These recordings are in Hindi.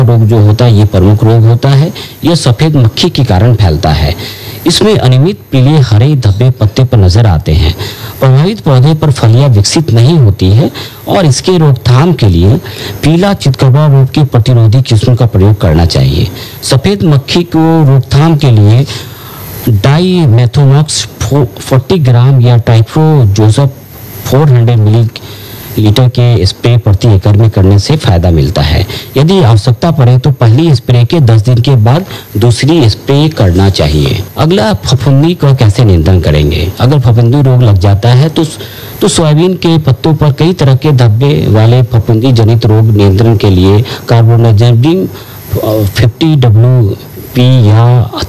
रोग जो होता है ये प्रमुख रोग होता है। यह सफेद मक्खी के कारण फैलता है। इसमें अनियमित पीले हरे धब्बे पत्ते पर नजर आते हैं। प्रभावित पौधे पर फलियां विकसित नहीं होती है और इसके रोकथाम के लिए पीला चितकबरा रोग की प्रतिरोधी किस्म का प्रयोग करना चाहिए। सफेद मक्खी को रोकथाम के लिए डाईमेथोमॉक्स 40 ग्राम या ट्राइफ्लोजोसब 400 मिलीलीटर के स्प्रे प्रति एकड़ में करने से फायदा मिलता है। यदि आवश्यकता पड़े तो पहली स्प्रे के 10 दिन के बाद दूसरी स्प्रे करना चाहिए। अगला, फफूंदी का कैसे नियंत्रण करेंगे। अगर फफूंदी रोग लग जाता है तो सोयाबीन के पत्तों पर कई तरह के धब्बे वाले फफूंदी जनित रोग नियंत्रण के लिए कार्बोनाजिम 50 WP या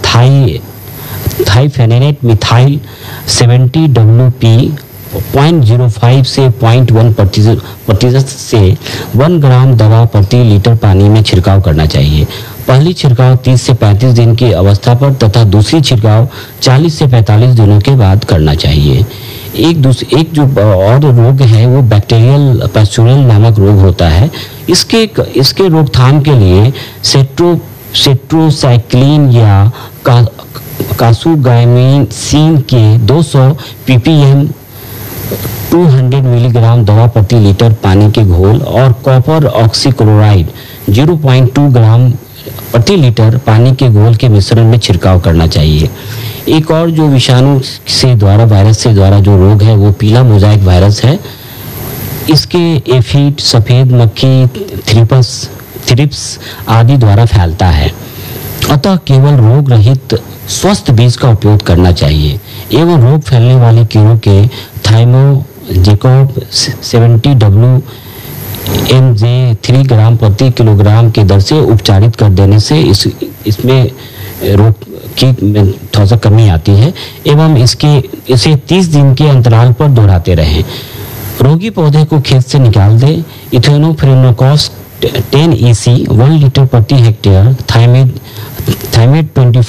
थाइफेनेट मिथाइल 70 WP 0.05 से 0.1% से 1 ग्राम दवा प्रति लीटर पानी में छिड़काव करना चाहिए। पहली छिड़काव 30 से 35 दिन की अवस्था पर तथा दूसरी छिड़काव 40 से 45 दिनों के बाद करना चाहिए। एक जो और रोग है वो बैक्टीरियल पैस्टोरल नामक रोग होता है। इसके रोकथाम के लिए सेट्रोसाइक्लिन या कासुगाइमिसिन के 200 ppm 200 मिलीग्राम दवा प्रति लीटर पानी के घोल और कॉपर ऑक्सीक्लोराइड 0.2 ग्राम प्रति लीटर पानी के घोल के मिश्रण में छिड़काव करना चाहिए। एक और जो विषाणु से द्वारा वायरस से द्वारा जो रोग है वो पीला मोजाइक वायरस है। इसके एफिड, सफेद मक्खी, थ्रिप्स आदि द्वारा फैलता है। अतः केवल रोग रहित स्वस्थ बीज का उपयोग करना चाहिए एवं रोग फैलने वाले कीड़ों के थाइमोजेकोब 70 WMJ 3 ग्राम प्रति किलोग्राम के दर से उपचारित कर देने से इसमें रोग की थोड़ा सा कमी आती है एवं इसे 30 दिन के अंतराल पर दोहराते रहें। रोगी पौधे को खेत से निकाल दे। इथेनोफ्रेनोकॉस 10 EC 1 लीटर प्रति हेक्टेयर, थाइमेट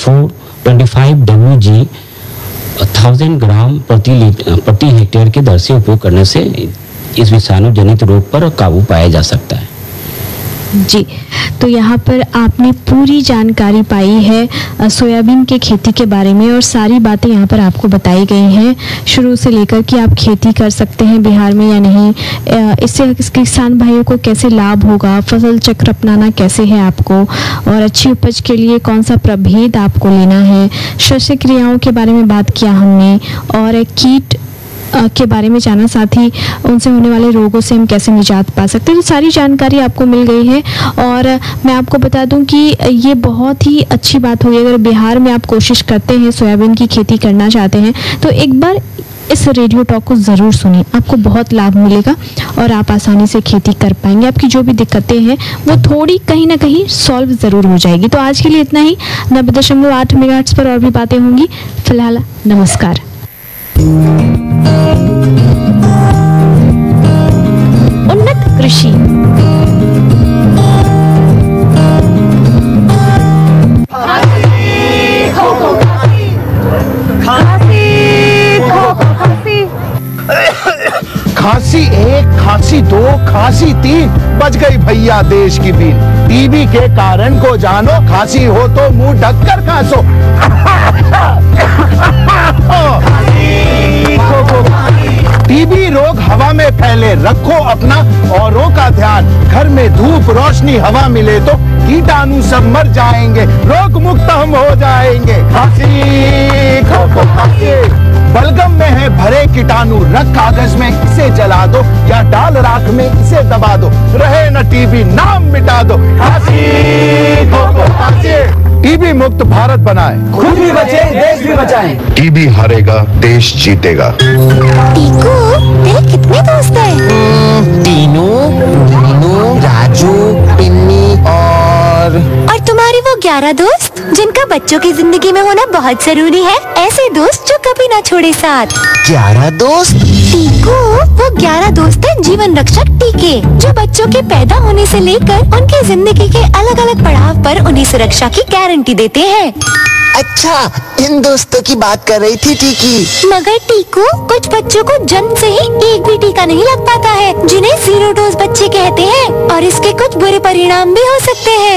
25 WG 1000 ग्राम प्रति हेक्टेयर के दर से उपयोग करने से इस विषाणु जनित रोग पर काबू पाया जा सकता है। जी, तो यहाँ पर आपने पूरी जानकारी पाई है सोयाबीन के खेती के बारे में और सारी बातें यहाँ पर आपको बताई गई हैं शुरू से लेकर कि आप खेती कर सकते हैं बिहार में या नहीं, इससे किसान भाइयों को कैसे लाभ होगा, फसल चक्र अपनाना कैसे है आपको और अच्छी उपज के लिए कौन सा प्रभेद आपको लेना है, शस्य क्रियाओं के बारे में बात किया हमने और कीट के बारे में जाना, साथ ही उनसे होने वाले रोगों से हम कैसे निजात पा सकते हैं। तो सारी जानकारी आपको मिल गई है और मैं आपको बता दूं कि ये बहुत ही अच्छी बात हुई। अगर बिहार में आप कोशिश करते हैं सोयाबीन की खेती करना चाहते हैं तो एक बार इस रेडियो टॉक को ज़रूर सुनिए, आपको बहुत लाभ मिलेगा और आप आसानी से खेती कर पाएंगे। आपकी जो भी दिक्कतें हैं वो थोड़ी कहीं ना कहीं सॉल्व ज़रूर हो जाएगी। तो आज के लिए इतना ही। 90.8 मेगाहर्ट्ज़ पर और भी बातें होंगी। फिलहाल नमस्कार। उन्नत कृषि खांसी 1, खांसी 2, खांसी 3, बच गई भैया देश की बीन। टीबी के कारण को जानो, खांसी हो तो मुंह ढककर खांसो। टीबी रोग हवा में फैले, रखो अपना औरों का ध्यान। घर में धूप रोशनी हवा मिले तो कीटाणु सब मर जाएंगे, रोग मुक्त हम हो जाएंगे। खांसी खो खांसी बलगम में है भरे कीटाणु, रख कागज में इसे जला दो या डाल राख में इसे दबा दो, रहे न टीबी नाम मिटा दो। खांसी खो खांसी। टीबी मुक्त भारत बनाए, खुद भी बचे देश भी बचाएं। टीबी हारेगा देश जीतेगा। टीकू, तेरे कितने दोस्त हैं? टीनू, राजू, टिन्नी और तुम्हारे वो 11 दोस्त जिनका बच्चों की जिंदगी में होना बहुत जरूरी है, ऐसे दोस्त जो कभी ना छोड़े साथ। 11 दोस्त? टीकू, वो 11 दोस्त हैं जीवन रक्षक टीके, जो बच्चों के पैदा होने से लेकर उनकी जिंदगी के अलग अलग पड़ाव पर उन्हें सुरक्षा की गारंटी देते हैं। अच्छा, इन दोस्तों की बात कर रही थी टीकी। मगर टीकू, कुछ बच्चों को जन्म से ही एक भी टीका नहीं लग पाता है, जिन्हें 0 डोज बच्चे कहते हैं और इसके कुछ बुरे परिणाम भी हो सकते हैं।